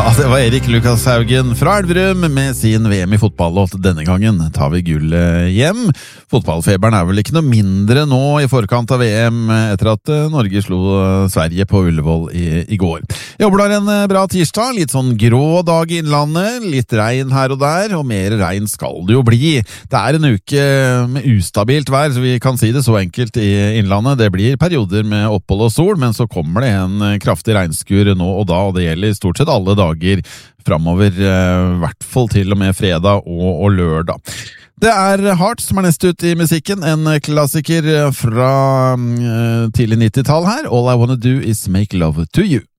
Det var Erik Lukas Haugen fra Elverum med sin VM i fotballåt. Denne gangen tar vi gullet hjem. Fotballfeberen er vel ikke noe mindre nå i forkant av VM etter at Norge slo Sverige på Ullevål i går. Jeg jobber en bra tirsdag, litt sånn grå dag i innlandet, litt regn her og der, og mer regn skal det jo bli. Det er en uke med ustabilt vær, så vi kan si det så enkelt i innlandet. Det blir perioder med opphold og sol, men så kommer det en kraftig regnskur nå og da, og det gjelder stort sett alle dager fremover, i hvert fall til og med fredag og lørdag. Det er Heart som er nest ut i musikken, en klassiker fra tidlig 90-tall her. All I Wanna Do Is Make Love To You.